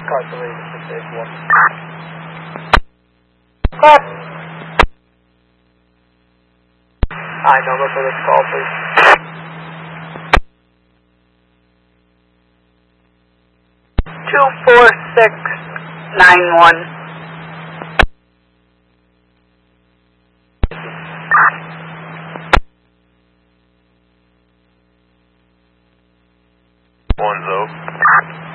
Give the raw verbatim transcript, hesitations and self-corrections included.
Calculated for stage one. Cut! Hi, number for this call, please. Two four six nine one. One zero.